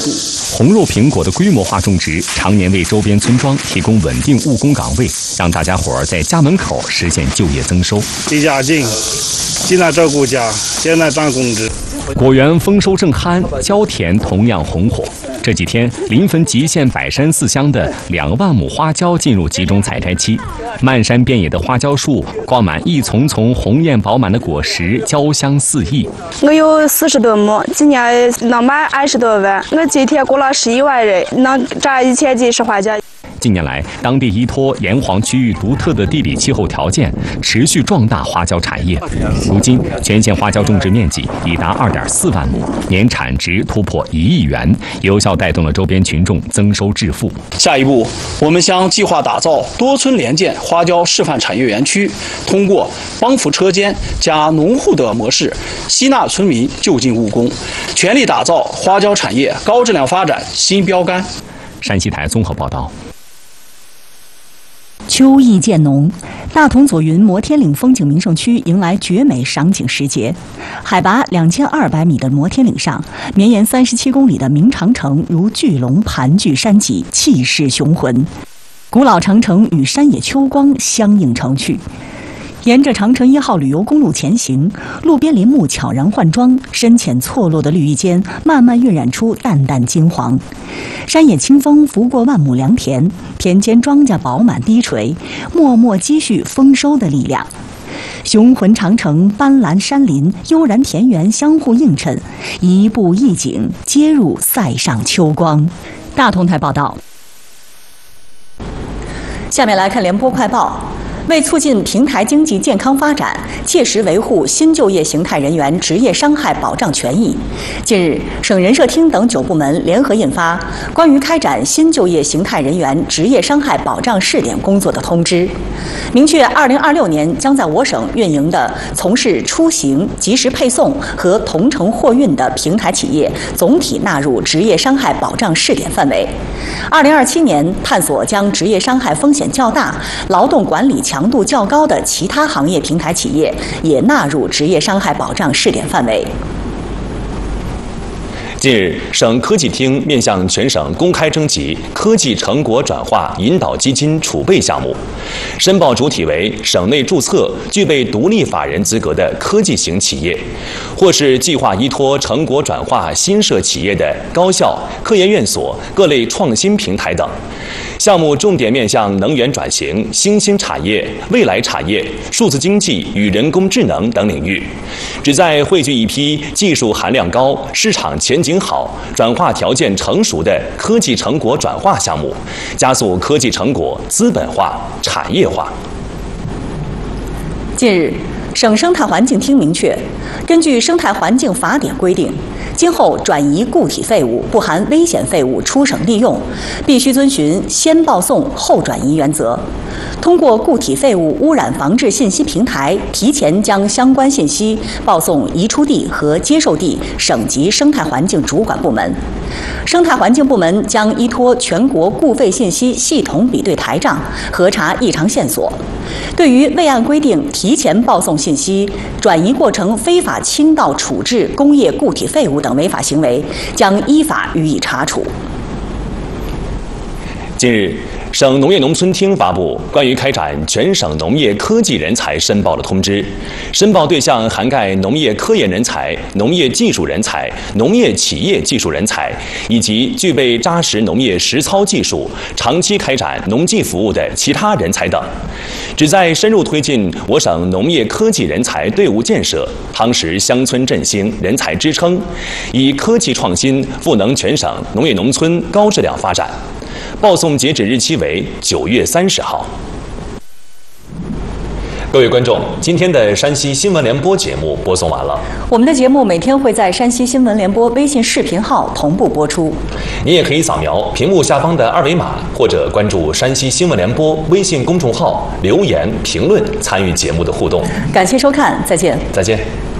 户。 红肉苹果的规模化种植，常年为周边村庄提供稳定务工岗位，让大家伙儿在家门口实现就业增收。 离家近，既能照顾家，也能涨工资。 果园丰收正酣，椒田同样红火。这几天，临汾吉县百山4乡的2万亩花椒进入集中采摘期。漫山遍野的花椒树挂满一丛丛红艳饱满的果实，椒香四溢。 我有40多亩，今年能卖20多万。我今天雇了11万人，能赚1000几十花椒。 近年来，当地依托炎黄区域独特的地理气候条件，持续壮大花椒产业。如今，全县花椒种植面积已达2.4万亩，年产值突破1亿元，有效带动了周边群众增收致富。 下一步，我们将计划打造多村联建花椒示范产业园区，通过帮扶车间加农户的模式，吸纳村民就近务工，全力打造花椒产业高质量发展新标杆。 山西台综合报道。 秋意渐浓，大同左云摩天岭风景名胜区迎来绝美赏景时节。海拔2200米的摩天岭上，绵延37公里的明长城如巨龙盘踞山脊，气势雄浑。古老长城与山野秋光相映成趣。沿着长城1号旅游公路前行，路边林木悄然换装，深浅错落的绿意间慢慢晕染出淡淡金黄。山野清风拂过万亩良田，田间庄稼饱满低垂，默默积蓄丰收的力量。雄浑长城、斑斓山林、悠然田园相互映衬，一步一景接入塞上秋光。大同台报道。下面来看联播快报。为促进平台经济健康发展，切实维护新就业形态人员职业伤害保障权益，近日，省人社厅等9部门联合印发《关于开展新就业形态人员职业伤害保障试点工作的通知》，明确2026年将在我省运营的从事出行、即时配送和同城货运的平台企业总体纳入职业伤害保障试点范围。2027年，探索将职业伤害风险较大、劳动管理强度较高的其他行业平台企业也纳入职业伤害保障试点范围。 近日，省科技厅面向全省公开征集科技成果转化引导基金储备项目，申报主体为省内注册具备独立法人资格的科技型企业，或是计划依托成果转化新设企业的高校、科研院所、各类创新平台等。项目重点面向能源转型、新兴产业、未来产业、数字经济与人工智能等领域，旨在汇聚一批技术含量高、市场前景好、转化条件成熟的科技成果转化项目，加速科技成果资本化、产业化。 近日，省生态环境厅明确，根据《生态环境法典》规定，今后转移固体废物（不含危险废物）出省利用，必须遵循先报送后转移原则。通过固体废物污染防治信息平台，提前将相关信息报送移出地和接受地省级生态环境主管部门。生态环境部门将依托全国固废信息系统比对台账，核查异常线索。对于未按规定提前报送信息、转移过程非法倾倒处置工业固体废物等违法行为，将依法予以查处。 近日，省农业农村厅发布关于开展全省农业科技人才申报的通知，申报对象涵盖农业科研人才、农业技术人才、农业企业技术人才，以及具备扎实农业实操技术、长期开展农技服务的其他人才等，旨在深入推进我省农业科技人才队伍建设，夯实乡村振兴人才支撑，以科技创新赋能全省农业农村高质量发展。报送截止日期为9月30号。各位观众，今天的山西新闻联播节目播送完了。 我们的节目每天会在山西新闻联播微信视频号同步播出。 你也可以扫描屏幕下方的2维码，或者关注山西新闻联播微信公众号留言评论参与节目的互动。 感谢收看，再见。 再见。